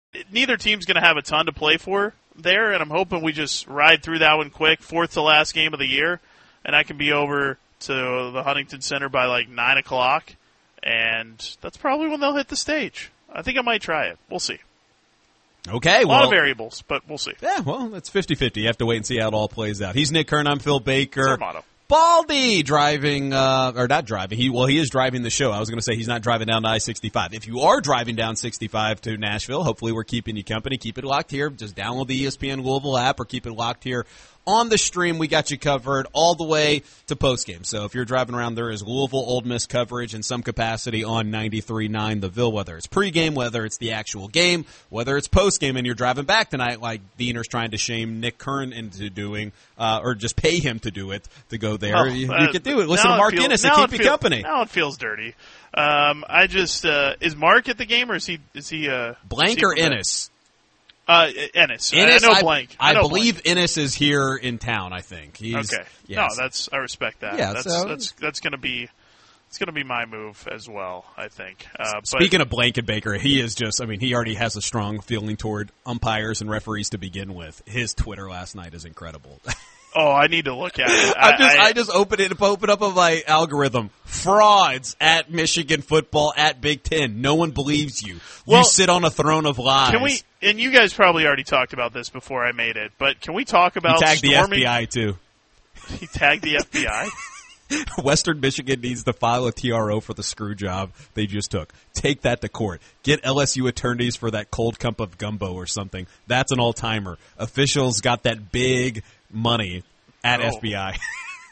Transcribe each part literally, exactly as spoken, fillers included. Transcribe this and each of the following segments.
neither team's going to have a ton to play for there, and I'm hoping we just ride through that one quick, fourth to last game of the year, and I can be over to the Huntington Center by like nine o'clock, and that's probably when they'll hit the stage. I think I might try it. We'll see. Okay, a well. lot of variables, but we'll see. Yeah, well, it's fifty-fifty. You have to wait and see how it all plays out. He's Nick Kern. I'm Phil Baker. It's our motto. Baldy driving, uh, or not driving. He well, he is driving the show. I was going to say he's not driving down to I sixty-five. If you are driving down sixty-five to Nashville, hopefully we're keeping you company. Keep it locked here. Just download the E S P N Louisville app or keep it locked here on the stream. We got you covered all the way to postgame. So if you're driving around, there is Louisville Ole Miss coverage in some capacity on ninety-three point nine The Ville, whether it's pregame, whether it's the actual game, whether it's postgame, and you're driving back tonight like Diener's trying to shame Nick Kern into doing, uh, or just pay him to do it, to go there. Oh, you, uh, you could do it. Listen to Mark feels, Innes and keep you feel, company. Now it feels dirty. Um, I just, uh, is Mark at the game or is he, is he, uh, Blank is he or Innes? Uh, Ennis. Ennis, I know I, Blank. I, I know believe Blank. Ennis is here in town. I think. He's, okay. Yes. No, that's I respect that. Yeah, that's so, that's that's going to be it's going to be my move as well. I think. Uh, Speaking but, of Blanket Baker, he is just. I mean, he already has a strong feeling toward umpires and referees to begin with. His Twitter last night is incredible. Oh, I need to look at it. I, I just I, I just opened it open up on my algorithm. Frauds at Michigan football at Big Ten. No one believes you. Well, you sit on a throne of lies. Can we? And you guys probably already talked about this before I made it, but can we talk about he tagged storming? the F B I too? He tagged the F B I. Western Michigan needs to file a T R O for the screw job they just took. Take that to court. Get L S U attorneys for that cold cup of gumbo or something. That's an all-timer. Officials got that big money at oh. F B I.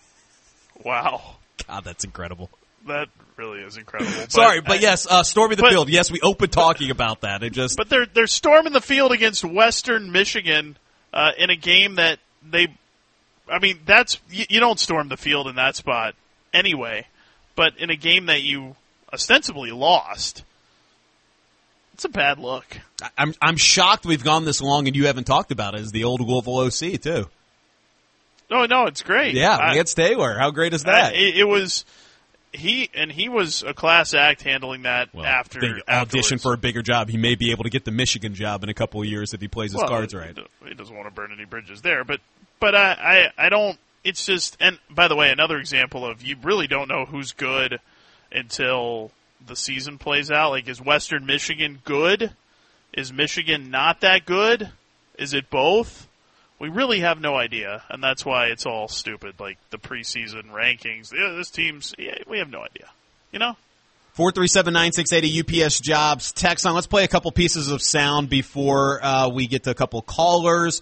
Wow. God, that's incredible. That really is incredible. But Sorry, but I, yes, uh, storming the but, field. Yes, we opened talking about that. It just, but they're they're storming the field against Western Michigan uh, in a game that they. I mean, that's you, you don't storm the field in that spot anyway. But in a game that you ostensibly lost, it's a bad look. I'm I'm shocked we've gone this long and you haven't talked about it. As the old Louisville O C too. No, no, it's great. Yeah, I, Lance Taylor. How great is that? I, it, it was. He and he was a class act handling that well, after audition afterwards. for a bigger job. He may be able to get the Michigan job in a couple of years if he plays his well, cards right. He doesn't want to burn any bridges there, but but I, I I don't. It's just, and by the way, another example of you really don't know who's good until the season plays out. Like, is Western Michigan good? Is Michigan not that good? Is it both? We really have no idea, and that's why it's all stupid, like the preseason rankings. Yeah, this team's, yeah, we have no idea, you know? four three seven, nine six eight zero U P S Jobs. Text on. Let's play a couple pieces of sound before uh, we get to a couple callers.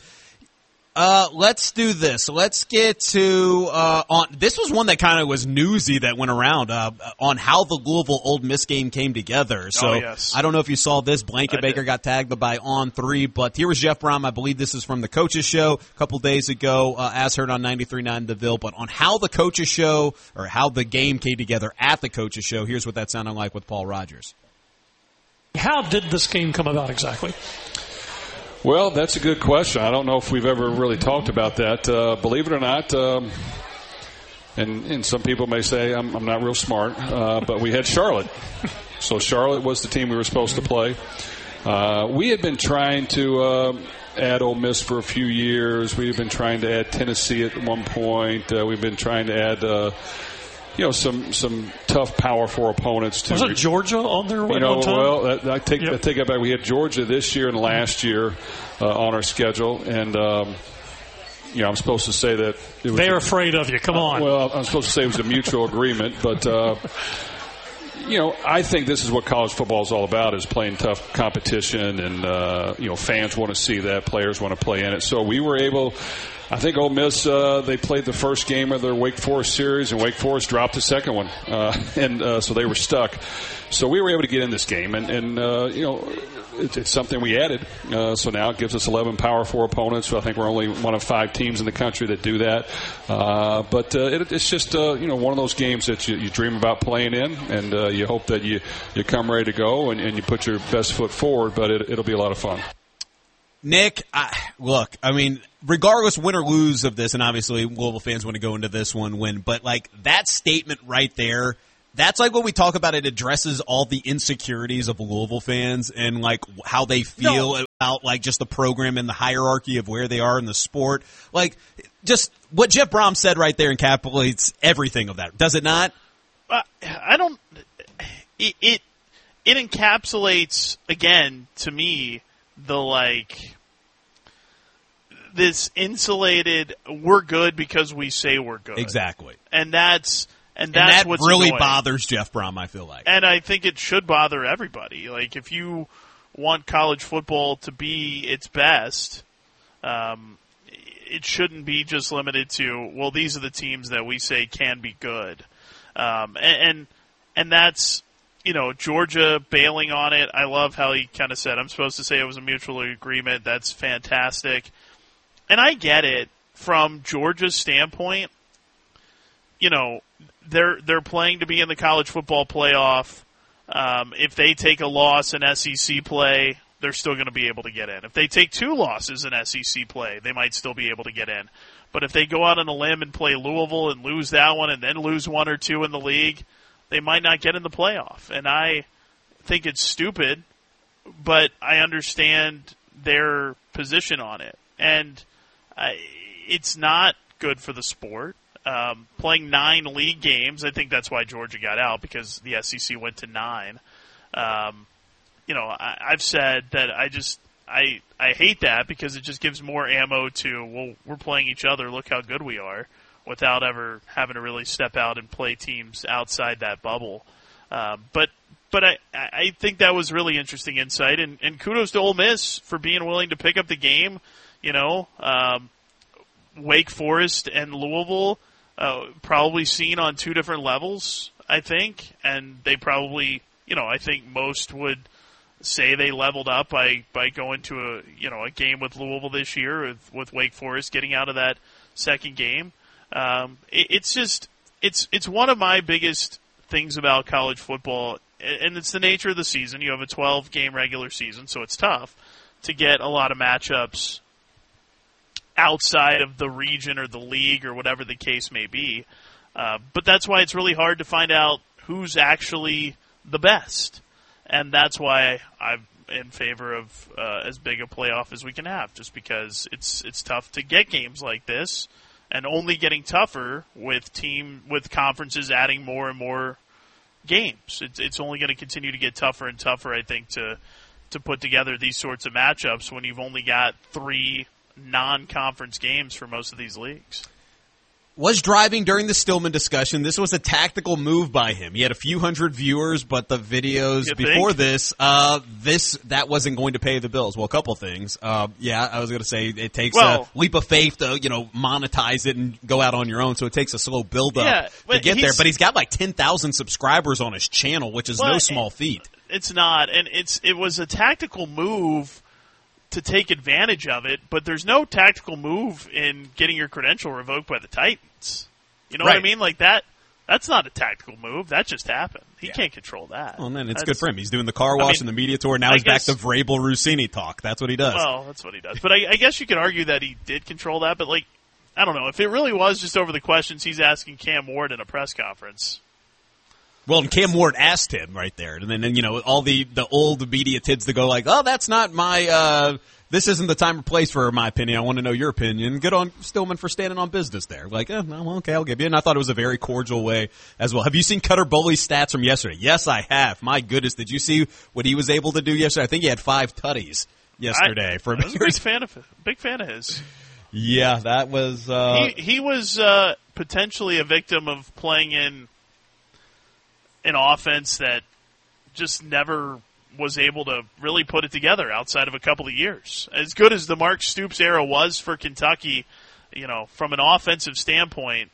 Uh, let's do this. Let's get to uh, on. This was one that kind of was newsy that went around uh, on how the Louisville Ole Miss game came together. So oh, yes. I don't know if you saw this. Blanket I Baker did. got tagged by On Three, but here was Jeff Brown. I believe this is from the Coaches Show a couple days ago, uh, as heard on ninety-three point nine The Ville. But on how the Coaches Show or how the game came together at the Coaches Show, here's what that sounded like with Paul Rogers. How did this game come about exactly? Well, that's a good question. I don't know if we've ever really talked about that. Uh, believe it or not, um, and, and some people may say I'm, I'm not real smart, uh, but we had Charlotte. So Charlotte was the team we were supposed to play. Uh, we had been trying to uh, add Ole Miss for a few years. We've been trying to add Tennessee at one point. Uh, we've been trying to add uh, you know, some some tough Power Four opponents. To Was it Georgia on there? You know, one time? well, that, I take yep. I take that back. We had Georgia this year and last year uh, on our schedule, and um, you know, I'm supposed to say that it was they're a, afraid of you. Come on. Well, I'm supposed to say it was a mutual agreement, but. Uh, You know, I think this is what college football is all about, is playing tough competition, and, uh, you know, fans want to see that, players want to play in it. So we were able, I think Ole Miss, uh, they played the first game of their Wake Forest series, and Wake Forest dropped the second one, uh, and uh, so they were stuck. So we were able to get in this game, and, and uh, you know, it, it's something we added. Uh, so now it gives us eleven Power Four opponents. So I think we're only one of five teams in the country that do that. Uh, but uh, it, it's just, uh, you know, one of those games that you, you dream about playing in, and uh, you hope that you, you come ready to go and, and you put your best foot forward, but it, it'll be a lot of fun. Nick, I, look, I mean, regardless win or lose of this, and obviously Louisville fans want to go into this one win, but like that statement right there that's like when we talk about it addresses all the insecurities of Louisville fans and like how they feel No. about like just the program and the hierarchy of where they are in the sport. Like just what Jeff Brom said right there encapsulates everything of that. Does it not? Uh, I don't. It, it it encapsulates again to me the like this insulated. We're good because we say we're good. Exactly. And that's and And that's that what's really annoying. bothers Jeff Brom, I feel like. And I think it should bother everybody. Like if you want college football to be its best, um, it shouldn't be just limited to, well, these are the teams that we say can be good. Um, and, and and that's, you know, Georgia bailing on it. I love how he kind of said, I'm supposed to say it was a mutual agreement. That's fantastic. And I get it from Georgia's standpoint. You know, they're they're playing to be in the college football playoff. Um, if they take a loss in S E C play, they're still going to be able to get in. If they take two losses in S E C play, they might still be able to get in. But if they go out on a limb and play Louisville and lose that one and then lose one or two in the league, they might not get in the playoff. And I think it's stupid, but I understand their position on it. And I, it's not good for the sport. Um, playing nine league games, I think that's why Georgia got out, because the S E C went to nine. Um, you know, I, I've said that I just I I hate that because it just gives more ammo to, well, we're playing each other, look how good we are, without ever having to really step out and play teams outside that bubble. Um, but but I, I think that was really interesting insight, and, and kudos to Ole Miss for being willing to pick up the game. You know, um, Wake Forest and Louisville uh, probably seen on two different levels, I think, and they probably, you know, I think most would say they leveled up by, by going to a you know a game with Louisville this year with, with Wake Forest getting out of that second game. Um, it, it's just it's it's one of my biggest things about college football, and it's the nature of the season. You have a twelve game regular season, so it's tough to get a lot of matchups outside of the region or the league or whatever the case may be. Uh, but that's why it's really hard to find out who's actually the best. And that's why I'm in favor of uh, as big a playoff as we can have, just because it's it's tough to get games like this, and only getting tougher with team with conferences adding more and more games. It's it's only going to continue to get tougher and tougher, I think, to to put together these sorts of matchups when you've only got three non-conference games for most of these leagues. Was driving during the Stillman discussion. This was a tactical move by him. He had a few hundred viewers, but the videos You before think? this, uh, this that wasn't going to pay the bills. Well, a couple things. Uh, yeah, I was going to say it takes Well- a leap of faith to you know monetize it and go out on your own. So it takes a slow build up Yeah, to but get there. he's- But he's got like ten thousand subscribers on his channel, which is no Well, small feat. It's not, and it's it was a tactical move to take advantage of it, but there's no tactical move in getting your credential revoked by the Titans. You know what I Right. mean? Like that. That's not a tactical move. That just happened. He Yeah. can't control that. Well, then it's That's- good for him. He's doing the car wash mean, and the media tour. Now I he's guess- back to Vrabel Rossini talk. That's what he does. Well, that's what he does. But I, I guess you could argue that he did control that. But like, I don't know if it really was just over the questions he's asking Cam Ward in a press conference. Well, and Cam Ward asked him right there, and then and, you know all the, the old media kids that go like, "Oh, that's not my. Uh, this isn't the time or place for my opinion. I want to know your opinion." Good on Stillman for standing on business there. Like, eh, no, well, okay, I'll give you. And I thought it was a very cordial way as well. Have you seen Cutter Bowley's stats from yesterday? Yes, I have. My goodness, did you see what he was able to do yesterday? I think he had five tutties yesterday. I, for I was a big fan of big fan of his. Yeah, that was. Uh, he he was uh, potentially a victim of playing in an offense that just never was able to really put it together outside of a couple of years. As good as the Mark Stoops era was for Kentucky, you know, from an offensive standpoint,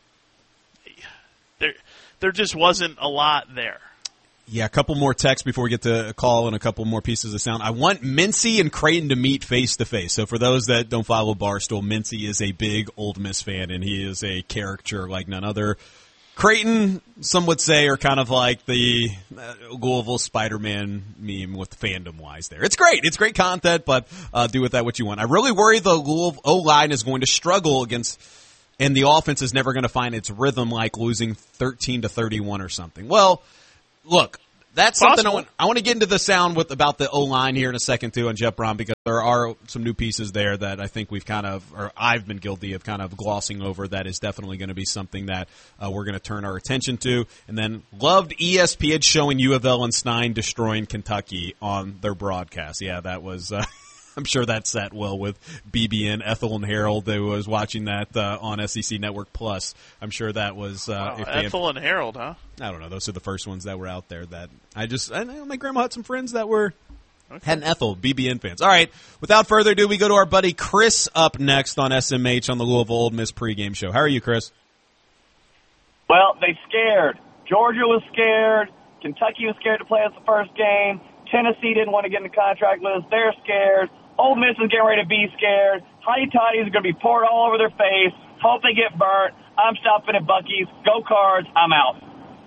there there just wasn't a lot there. Yeah, a couple more texts before we get to a call and a couple more pieces of sound. I want Mincy and Creighton to meet face to face. So for those that don't follow Barstool, Mincy is a big Ole Miss fan, and he is a caricature like none other. Creighton, some would say, are kind of like the uh, Louisville Spider-Man meme with fandom-wise there. It's great. It's great content, but uh, do with that what you want. I really worry the Louisville O-line is going to struggle against and the offense is never going to find its rhythm like losing thirteen to thirty-one or something. Well, look, that's Possible. something I want, I want to get into the sound with about the O-line here in a second, too, on Jeff Brom, because there are some new pieces there that I think we've kind of, or I've been guilty of kind of glossing over. That is definitely going to be something that uh, we're going to turn our attention to. And then loved E S P N showing U of L and Stein destroying Kentucky on their broadcast. Yeah, that was... Uh, I'm sure that sat well with B B N, Ethel, and Harold, who was watching that uh, on S E C Network Plus. I'm sure that was... Uh, wow, if Ethel and Harold, huh? I don't know. Those are the first ones that were out there that I just... I know my grandma had some friends that were... Okay. Had an Ethel, B B N fans. All right, without further ado, we go to our buddy Chris up next on S M H on the Louisville Ole Miss pregame show. How are you, Chris? Well, they scared. Georgia was scared. Kentucky was scared to play us the first game. Tennessee didn't want to get in the contract list. They're scared. Ole Miss is getting ready to be scared. Hotty toddies are going to be poured all over their face. Hope they get burnt. I'm stopping at Buc-ee's. Go Cards. I'm out.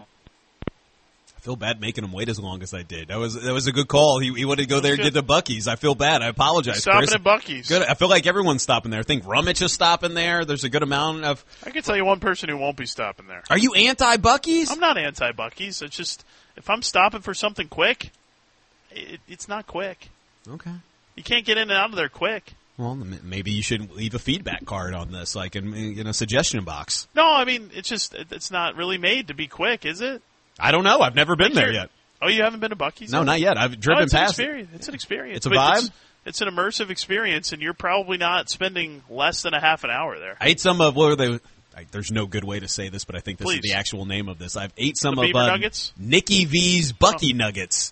I feel bad making him wait as long as I did. That was that was a good call. He, he wanted to go there and get to Buc-ee's. I feel bad. I apologize, stopping Chris. at Buc-ee's. Good. I feel like everyone's stopping there. I think Rummich is stopping there. There's a good amount of... I can tell you one person who won't be stopping there. Are you anti-Buc-ee's? I'm not anti-Buc-ee's. It's just, if I'm stopping for something quick, it, it's not quick. Okay. You can't get in and out of there quick. Well, maybe you should leave a feedback card on this, like in, in a suggestion box. No, I mean, it's just, it's not really made to be quick, is it? I don't know. I've never been Like there you're- yet. Oh, you haven't been to Buc-ee's? No, yet? not yet. I've No, driven it's an past it. experience. It's an experience. It's a But vibe? It's, it's an immersive experience, and you're probably not spending less than a half an hour there. I ate some of, what were they? I, there's no good way to say this, but I think this Please. is the actual name of this. I've ate some The of Beaver uh, Nuggets? Nikki V's Bucky Nuggets.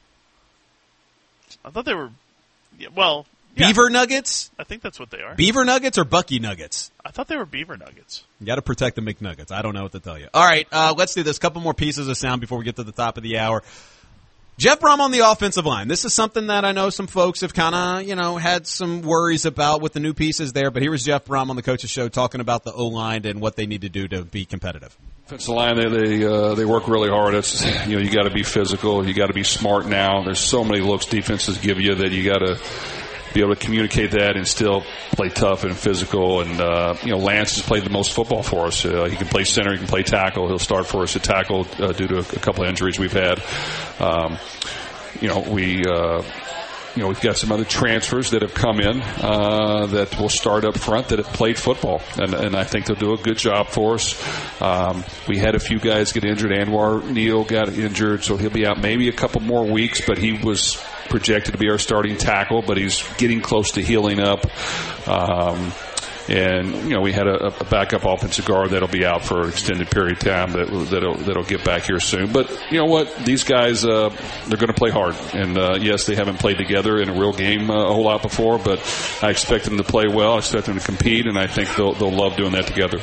I thought they were, yeah, well, yeah, Beaver Nuggets? I think that's what they are. Beaver Nuggets or Bucky Nuggets? I thought they were Beaver Nuggets. You got to protect the McNuggets. I don't know what to tell you. All right, uh, let's do this. Couple more pieces of sound before we get to the top of the hour. Jeff Brom on the offensive line. This is something that I know some folks have kind of, you know, had some worries about with the new pieces there. But here was Jeff Brom on the Coach's Show talking about the O-line and what they need to do to be competitive. Offensive line, they they, uh, they work really hard. It's, you know, you got to be physical. You got to be smart now. There's so many looks defenses give you that you got to be able to communicate that and still play tough and physical. And, uh, you know, Lance has played the most football for us. Uh, he can play center. He can play tackle. He'll start for us at tackle uh, due to a, a couple of injuries we've had. Um, you know, we, uh, you know, we've got some other transfers that have come in uh, that will start up front that have played football, and, and I think they'll do a good job for us. Um, we had a few guys get injured. Anwar Neal got injured, so he'll be out maybe a couple more weeks, but he was projected to be our starting tackle, but he's getting close to healing up. Um, and, you know, we had a, a backup offensive guard that'll be out for an extended period of time that, that'll, that'll get back here soon. But, you know what? These guys, uh, they're going to play hard. And, uh, yes, they haven't played together in a real game uh, a whole lot before, but I expect them to play well. I expect them to compete, and I think they'll, they'll love doing that together.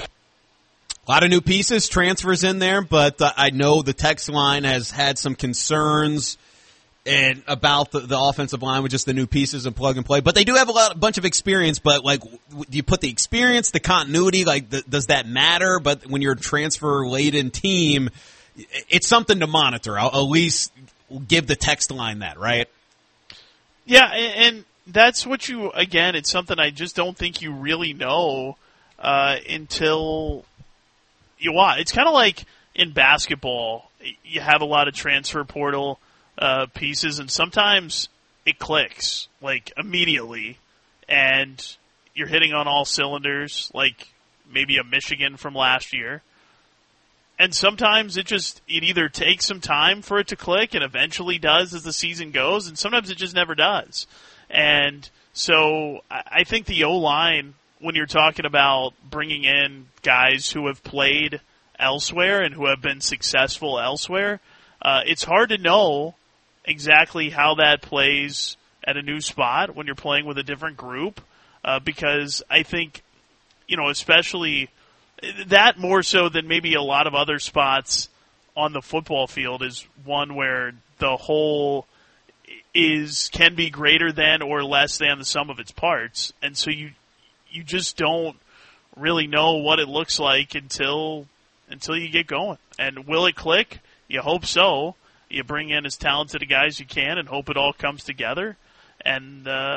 A lot of new pieces, transfers in there, but uh, I know the text line has had some concerns and about the, the offensive line with just the new pieces and plug and play. But they do have a lot, a bunch of experience. But like, w- do you put the experience, the continuity? Like, the, does that matter? But when you're a transfer laden team, it's something to monitor. I'll at least give the text line that, right? Yeah, and, and that's what you. Again, it's something I just don't think you really know uh, until you watch. It's kind of like in basketball. You have a lot of transfer portal Uh, pieces, and sometimes it clicks like immediately, and you're hitting on all cylinders, like maybe a Michigan from last year. And sometimes it just it either takes some time for it to click, and eventually does as the season goes, and sometimes it just never does. And so I think the O-line, when you're talking about bringing in guys who have played elsewhere and who have been successful elsewhere, uh, it's hard to know exactly how that plays at a new spot when you're playing with a different group, uh, because I think, you know, especially that more so than maybe a lot of other spots on the football field is one where the whole is can be greater than or less than the sum of its parts, and so you you just don't really know what it looks like until until you get going. And will it click? You hope so. You bring in as talented a guy as you can and hope it all comes together. And uh,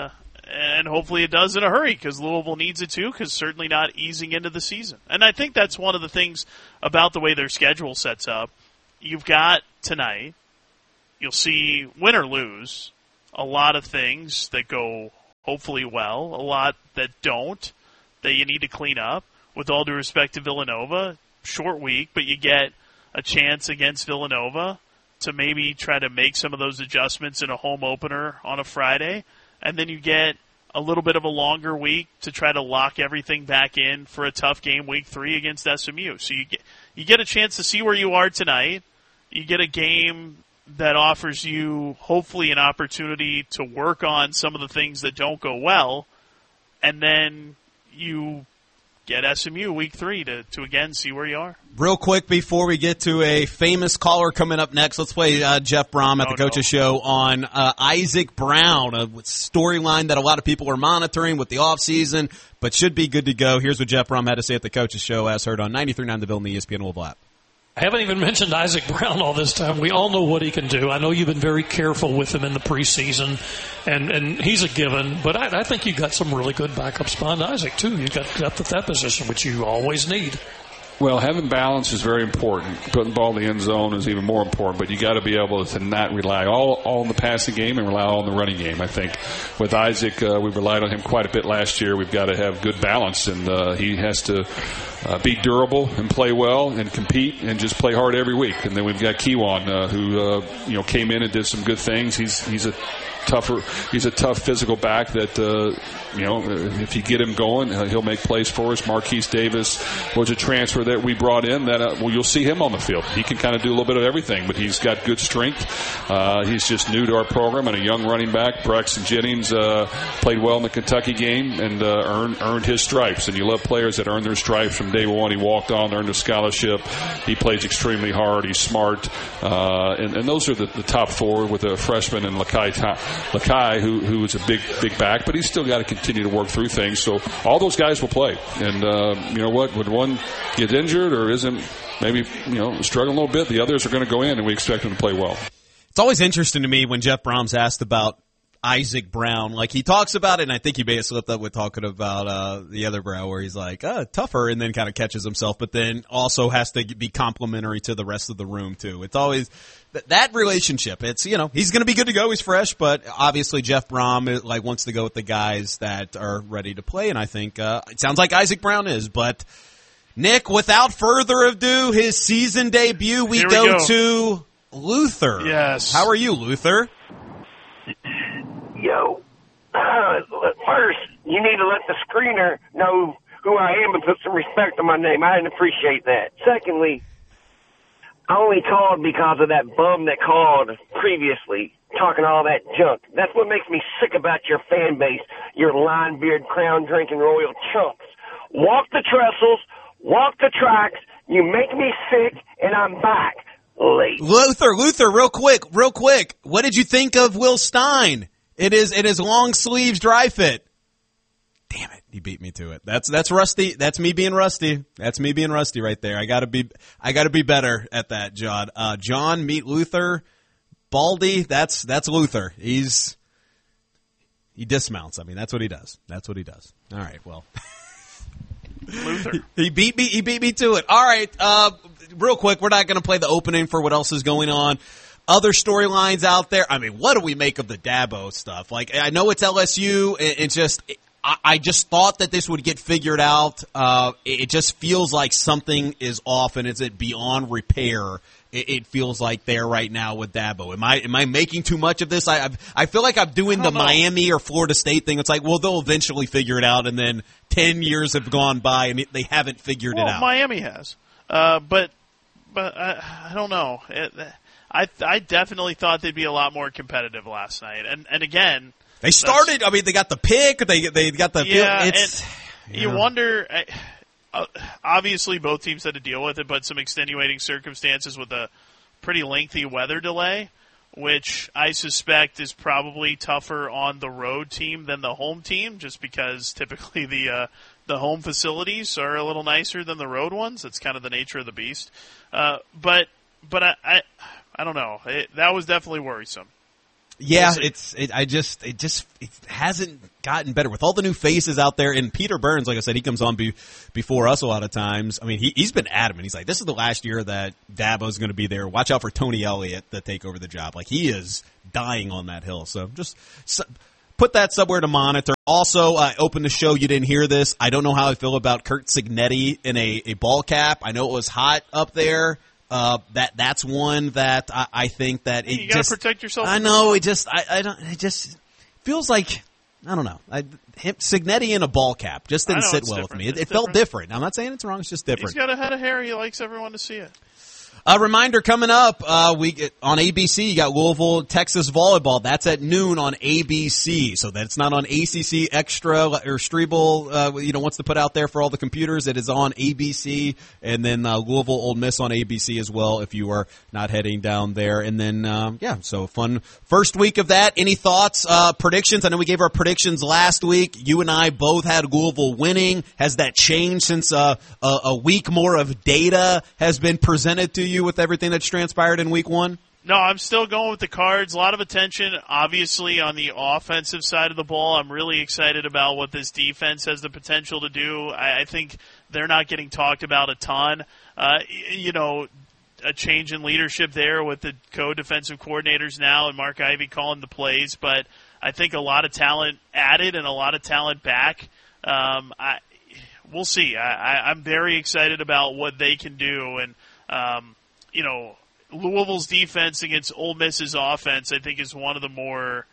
and hopefully it does in a hurry because Louisville needs it too, because certainly not easing into the season. And I think that's one of the things about the way their schedule sets up. You've got tonight, you'll see, win or lose, a lot of things that go hopefully well, a lot that don't, that you need to clean up. With all due respect to Villanova, short week, but you get a chance against Villanova to maybe try to make some of those adjustments in a home opener on a Friday, and then you get a little bit of a longer week to try to lock everything back in for a tough game week three against S M U. So you get you get a chance to see where you are tonight. You get a game that offers you hopefully an opportunity to work on some of the things that don't go well, and then you get S M U week three to, to again see where you are. Real quick before we get to a famous caller coming up next, let's play uh, Jeff Brom at oh, the Coaches no. Show on uh, Isaac Brown, a storyline that a lot of people are monitoring with the offseason, but should be good to go. Here's what Jeff Brom had to say at the Coaches Show, as heard on ninety-three point nine The Ville and the E S P N Louisville app. I haven't even mentioned Isaac Brown all this time. We all know what he can do. I know you've been very careful with him in the preseason, and, and he's a given. But I, I think you got some really good backups behind Isaac, too. You got depth at that position, which you always need. Well, having balance is very important. Putting the ball in the end zone is even more important, but you got to be able to not rely all, all on the passing game and rely all on the running game. I think with Isaac, uh, we relied on him quite a bit last year. We've got to have good balance, and uh, he has to uh, be durable and play well and compete and just play hard every week. And then we've got Kewan, uh, who uh, you know came in and did some good things. He's he's a tougher. He's a tough physical back that, uh, you know, if you get him going, uh, he'll make plays for us. Marquise Davis was a transfer that we brought in that, uh, well, you'll see him on the field. He can kind of do a little bit of everything, but he's got good strength. Uh, he's just new to our program and a young running back. Braxton Jennings uh, played well in the Kentucky game and uh, earned, earned his stripes. And you love players that earn their stripes from day one. He walked on, earned a scholarship. He plays extremely hard. He's smart. Uh, and, and those are the, the top four with a freshman and Lakai Lakai, who who is a big big back, but he's still got to continue to work through things. So all those guys will play. And uh, you know what? When one gets injured or isn't maybe you know struggling a little bit, the others are going to go in, and we expect them to play well. It's always interesting to me when Jeff Brom's asked about Isaac Brown. Like, he talks about it, and I think he may have slipped up with talking about uh, the other Brown, where he's like, uh, tougher, and then kind of catches himself, but then also has to be complimentary to the rest of the room, too. It's always th- that relationship. It's, you know, he's going to be good to go. He's fresh, but obviously Jeff Brom like wants to go with the guys that are ready to play, and I think uh, it sounds like Isaac Brown is. But, Nick, without further ado, his season debut, we, Here we go, go to Luther. Yes. How are you, Luther? Yo, uh, first, you need to let the screener know who I am and put some respect on my name. I didn't appreciate that. Secondly, I only called because of that bum that called previously, talking all that junk. That's what makes me sick about your fan base, your line beard, crown drinking royal chumps. Walk the trestles, walk the tracks, you make me sick, and I'm back. Late. Luther, Luther, real quick, real quick. What did you think of Will Stein? It is it is long sleeves dry fit. Damn it, he beat me to it. That's that's rusty. That's me being rusty. That's me being rusty right there. I gotta be I gotta be better at that, John. Uh, John, meet Luther. Baldy, that's that's Luther. He's he dismounts. I mean, that's what he does. That's what he does. All right, well. Luther. He beat me he beat me to it. All right, uh, real quick, we're not gonna play the opening for what else is going on. Other storylines out there. I mean, what do we make of the Dabo stuff? Like, I know it's L S U. It, it just, I, I just thought that this would get figured out. Uh, it, it just feels like something is off, and is it beyond repair? It, it feels like there right now with Dabo. Am I am I making too much of this? I I've, I feel like I'm doing the know. Miami or Florida State thing. It's like, well, they'll eventually figure it out, and then ten years have gone by and it, they haven't figured well, it out. Miami has, uh, but but I, I don't know. It, I I definitely thought they'd be a lot more competitive last night, and and again they started. I mean, they got the pick. They they got the yeah. It's, and you know. wonder. Uh, obviously, both teams had to deal with it, but some extenuating circumstances with a pretty lengthy weather delay, which I suspect is probably tougher on the road team than the home team, just because typically the uh, the home facilities are a little nicer than the road ones. That's kind of the nature of the beast. Uh, but but I. I I don't know. It, that was definitely worrisome. Yeah, we'll it's. It, I just. It just. It hasn't gotten better with all the new faces out there. And Peter Burns, like I said, he comes on be, before us a lot of times. I mean, he he's been adamant. He's like, this is the last year that Dabo's going to be there. Watch out for Tony Elliott to take over the job. Like he is dying on that hill. So just so, put that somewhere to monitor. Also, I uh, opened the show. You didn't hear this. I don't know how I feel about Curt Cignetti in a, a ball cap. I know it was hot up there. Uh, that that's one that I, I think that it you gotta just protect yourself. I know it just I, I don't it just feels like I don't know I, him, Cignetti in a ball cap just didn't know, sit well different. with me. It, It's it felt different. different. I'm not saying it's wrong. It's just different. He's got a head of hair. He likes everyone to see it. A reminder coming up, uh, we get on A B C, you got Louisville, Texas volleyball. That's at noon on A B C. So that's not on A C C Extra or Strebel, uh, you know, wants to put out there for all the computers. It is on A B C. And then, uh, Louisville, Ole Miss on A B C as well if you are not heading down there. And then, um, yeah, so fun first week of that. Any thoughts, uh, predictions? I know we gave our predictions last week. You and I both had Louisville winning. Has that changed since, uh, a, a week more of data has been presented to you with everything that's transpired in week one? No, I'm still going with the Cards. A lot of attention, obviously, on the offensive side of the ball. I'm really excited about what this defense has the potential to do. I, I think they're not getting talked about a ton. Uh, you know, a change in leadership there with the co-defensive coordinators now and Mark Ivey calling the plays. But I think a lot of talent added and a lot of talent back. Um, I, we'll see. I, I, I'm very excited about what they can do. And, um, you know, Louisville's defense against Ole Miss's offense, I think, is one of the more,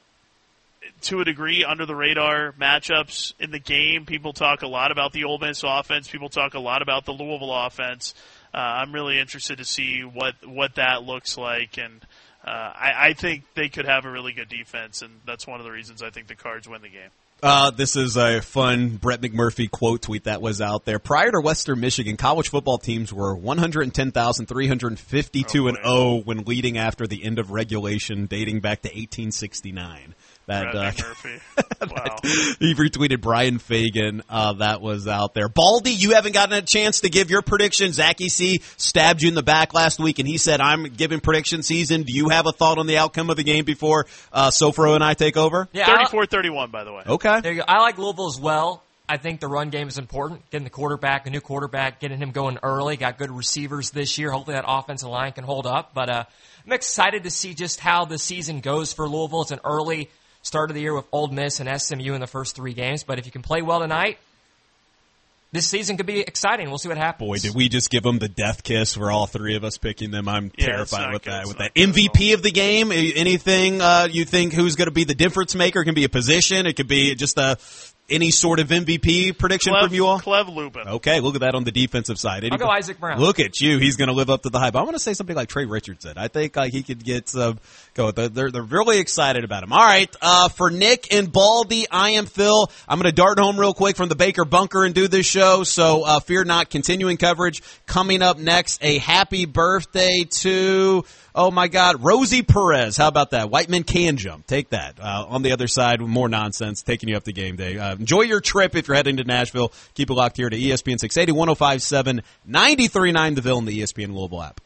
to a degree, under-the-radar matchups in the game. People talk a lot about the Ole Miss offense. People talk a lot about the Louisville offense. Uh, I'm really interested to see what, what that looks like. And uh, I, I think they could have a really good defense, and that's one of the reasons I think the Cards win the game. Uh, this is a fun Brett McMurphy quote tweet that was out there. Prior to Western Michigan, college football teams were one hundred ten thousand three hundred fifty-two and oh when leading after the end of regulation dating back to eighteen sixty-nine. That, Brett uh, McMurphy. Wow. He retweeted Brian Fagan. Uh, that was out there. Baldy, you haven't gotten a chance to give your prediction. Zach E C stabbed you in the back last week, and he said, I'm giving prediction season. Do you have a thought on the outcome of the game before uh, Sofro and I take over? Yeah, thirty-four thirty-one, by the way. Okay. There you go. I like Louisville as well. I think the run game is important. Getting the quarterback, a new quarterback, getting him going early. Got good receivers this year. Hopefully that offensive line can hold up. But uh, I'm excited to see just how the season goes for Louisville. It's an early start of the year with Ole Miss and S M U in the first three games. But if you can play well tonight, this season could be exciting. We'll see what happens. Boy, did we just give them the death kiss for all three of us picking them. I'm Yeah, terrified with good. that. It's With not that good M V P of the game, anything uh, you think who's going to be the difference maker? It can be a position. It could be just a any sort of M V P prediction Clev, from you all? Clev Lubin. Okay, look at that on the defensive side. I'll go Isaac Brown. Look at you. He's going to live up to the hype. I want to say something like Trey Richardson. I think uh, he could get some go. They're, they're really excited about him. All right, uh, for Nick and Baldy, I am Phil. I'm going to dart home real quick from the Baker bunker and do this show, so uh, fear not. Continuing coverage coming up next. A happy birthday to... Oh, my God, Rosie Perez. How about that? White men can jump. Take that. Uh, on the other side, more nonsense, taking you up to game day. Uh, enjoy your trip if you're heading to Nashville. Keep it locked here to E S P N six eighty, one oh five point seven, ninety-three point nine The Ville and the E S P N Louisville app.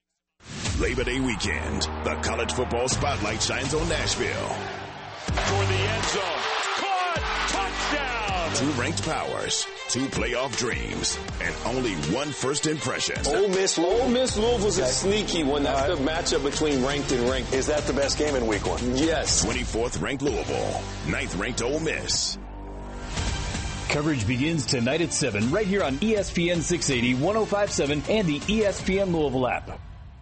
Labor Day weekend, the college football spotlight shines on Nashville. For the end zone. Caught! Touchdown! Two ranked powers, two playoff dreams, and only one first impression. Ole Miss, Ole Miss Louisville's a sneaky one. That's the matchup between ranked and ranked. Is that the best game in week one? Yes. twenty-fourth ranked Louisville, ninth ranked Ole Miss. Coverage begins tonight at seven right here on E S P N six eighty, one oh five point seven, and the E S P N Louisville app.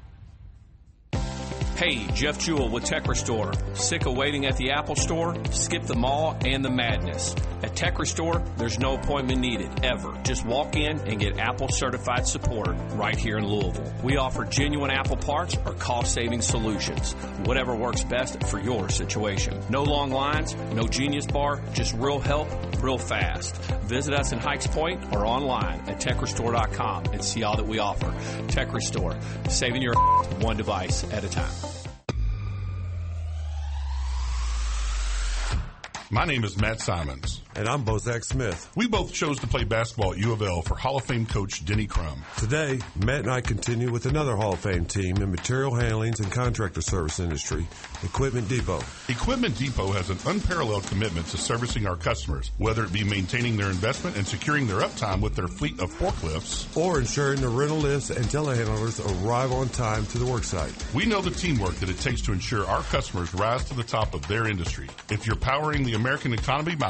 Hey, Jeff Jewell with Tech Restore. Sick of waiting at the Apple Store? Skip the mall and the madness. At Tech Restore, there's no appointment needed, ever. Just walk in and get Apple certified support right here in Louisville. We offer genuine Apple parts or cost-saving solutions. Whatever works best for your situation. No long lines, no Genius Bar, just real help, real fast. Visit us in Hikes Point or online at tech restore dot com and see all that we offer. Tech Restore, saving your one device at a time. My name is Matt Simons, And I'm Bozak Smith. We both chose to play basketball at U of L for Hall of Fame coach Denny Crum. Today, Matt and I continue with another Hall of Fame team in material handlings and contractor service industry, Equipment Depot. Equipment Depot has an unparalleled commitment to servicing our customers, whether it be maintaining their investment and securing their uptime with their fleet of forklifts, or ensuring the rental lifts and telehandlers arrive on time to the worksite. We know the teamwork that it takes to ensure our customers rise to the top of their industry. If you're powering the American economy by